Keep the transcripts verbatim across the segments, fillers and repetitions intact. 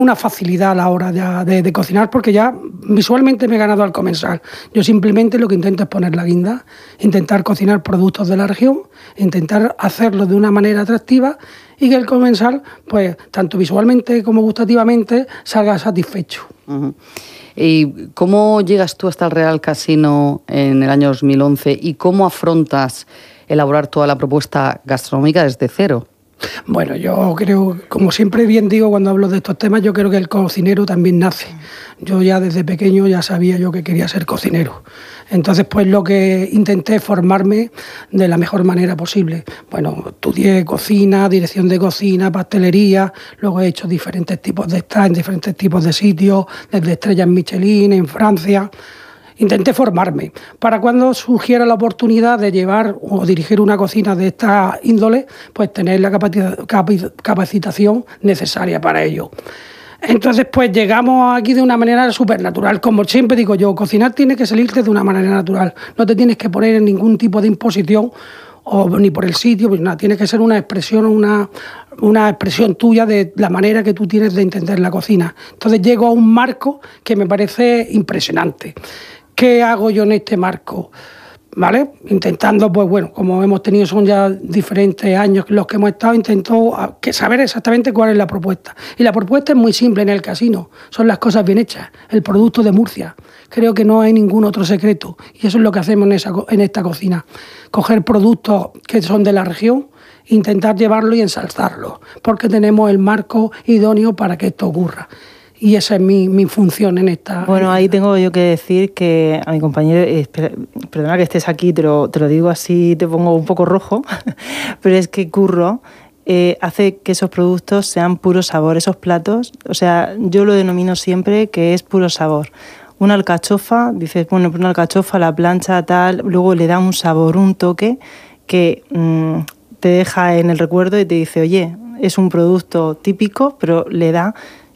una facilidad a la hora de, de, de cocinar, porque ya visualmente me he ganado al comensal. Yo simplemente lo que intento es poner la guinda, intentar cocinar productos de la región, intentar hacerlo de una manera atractiva y que el comensal, pues tanto visualmente como gustativamente, salga satisfecho. Uh-huh. ¿Y cómo llegas tú hasta el Real Casino en el año dos mil once y cómo afrontas elaborar toda la propuesta gastronómica desde cero? Bueno, yo creo, como siempre bien digo cuando hablo de estos temas, yo creo que el cocinero también nace. Yo ya desde pequeño ya sabía yo que quería ser cocinero. Entonces, pues lo que intenté es formarme de la mejor manera posible. Bueno, estudié cocina, dirección de cocina, pastelería, luego he hecho diferentes tipos de stages en diferentes tipos de sitios, desde estrellas Michelin, en Francia. Intenté formarme para cuando surgiera la oportunidad de llevar o dirigir una cocina de esta índole, pues tener la capacitación necesaria para ello. Entonces, pues llegamos aquí de una manera súper natural. Como siempre digo yo, cocinar tiene que salirte de una manera natural. No te tienes que poner en ningún tipo de imposición o ni por el sitio, pues nada, tiene que ser una expresión, una, una expresión tuya de la manera que tú tienes de entender la cocina. Entonces llego a un marco que me parece impresionante. ¿Qué hago yo en este marco? ¿Vale? Intentando, pues bueno, como hemos tenido, son ya diferentes años los que hemos estado, intento saber exactamente cuál es la propuesta. Y la propuesta es muy simple en el casino, son las cosas bien hechas, el producto de Murcia. Creo que no hay ningún otro secreto y eso es lo que hacemos en, esa, en esta cocina. Coger productos que son de la región, intentar llevarlo y ensalzarlo, porque tenemos el marco idóneo para que esto ocurra. Y esa es mi, mi función en esta... Bueno, ahí tengo yo que decir que a mi compañero, eh, perdona que estés aquí, te lo, te lo digo así, te pongo un poco rojo, pero es que Curro eh, hace que esos productos sean puro sabor, esos platos, o sea, yo lo denomino siempre que es puro sabor. Una alcachofa, dices, bueno, una alcachofa, la plancha, tal, luego le da un sabor, un toque que mmm, te deja en el recuerdo y te dice, oye, es un producto típico, pero le da...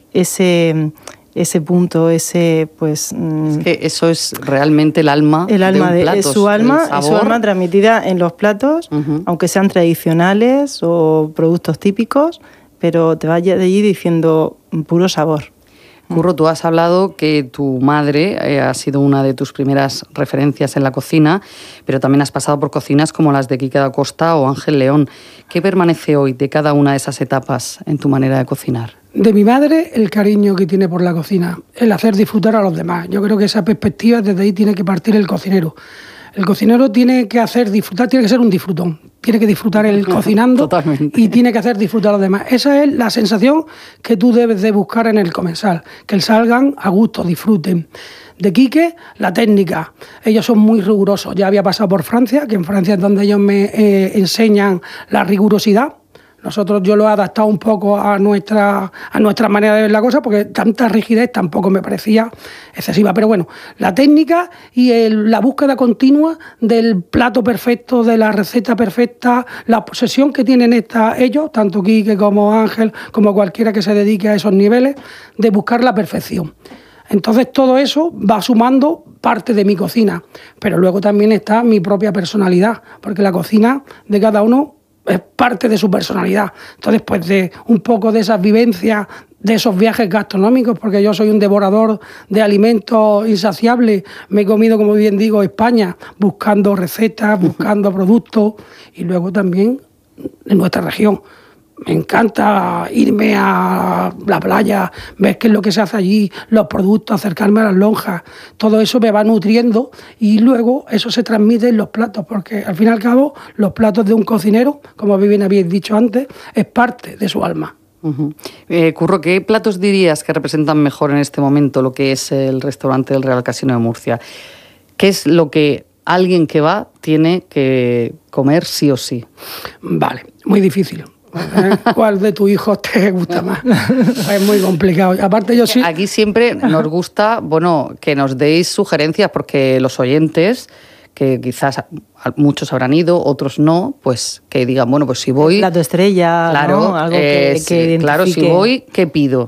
ese ese punto, ese pues es que eso es realmente el alma, el alma de un plato, de, su alma, sabor. su alma transmitida en los platos, uh-huh. aunque sean tradicionales o productos típicos, pero te vaya de allí diciendo puro sabor. Curro, tú has hablado que tu madre eh, ha sido una de tus primeras referencias en la cocina, pero también has pasado por cocinas como las de Quique da Costa o Ángel León. ¿Qué permanece hoy de cada una de esas etapas en tu manera de cocinar? De mi madre, el cariño que tiene por la cocina, el hacer disfrutar a los demás. Yo creo que esa perspectiva, desde ahí tiene que partir el cocinero. El cocinero tiene que hacer disfrutar, tiene que ser un disfrutón. Tiene que disfrutar el cocinando y tiene que hacer disfrutar a los demás. Esa es la sensación que tú debes de buscar en el comensal, que salgan a gusto, disfruten. De Quique, la técnica. Ellos son muy rigurosos. Ya había pasado por Francia, que en Francia es donde ellos me eh, enseñan la rigurosidad. Nosotros yo lo he adaptado un poco a nuestra, a nuestra manera de ver la cosa, porque tanta rigidez tampoco me parecía excesiva. Pero bueno, la técnica y el, la búsqueda continua del plato perfecto, de la receta perfecta, la posesión que tienen esta, ellos, tanto Quique como Ángel, como cualquiera que se dedique a esos niveles, de buscar la perfección. Entonces todo eso va sumando parte de mi cocina, pero luego también está mi propia personalidad, porque la cocina de cada uno es parte de su personalidad. Entonces, pues de un poco de esas vivencias, de esos viajes gastronómicos, porque yo soy un devorador de alimentos insaciables, me he comido, como bien digo, España, buscando recetas, buscando productos, y luego también en nuestra región. Me encanta irme a la playa, ver qué es lo que se hace allí, los productos, acercarme a las lonjas. Todo eso me va nutriendo y luego eso se transmite en los platos, porque al fin y al cabo los platos de un cocinero, como bien habéis dicho antes, es parte de su alma. Uh-huh. Eh, Curro, ¿qué platos dirías que representan mejor en este momento lo que es el restaurante del Real Casino de Murcia? ¿Qué es lo que alguien que va tiene que comer sí o sí? Vale, muy difícil. ¿Cuál de tus hijos te gusta más? Es muy complicado. Aparte yo sí... Aquí siempre nos gusta, bueno, que nos deis sugerencias, porque los oyentes, que quizás muchos habrán ido, otros no, pues que digan, bueno, pues si voy... Plato estrella, claro, ¿no? Algo eh, que, sí, que identifique. Claro, si voy, ¿qué pido?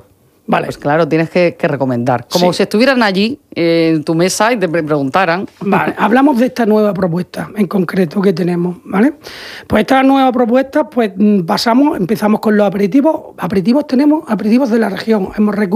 Vale. Pues claro, tienes que, que recomendar. Como Sí. si estuvieran allí eh, en tu mesa y te pre- preguntaran. Vale, hablamos de esta nueva propuesta en concreto que tenemos, ¿vale? Pues esta nueva propuesta, pues mm, pasamos, empezamos con los aperitivos. Aperitivos tenemos, aperitivos de la región. Hemos recuperado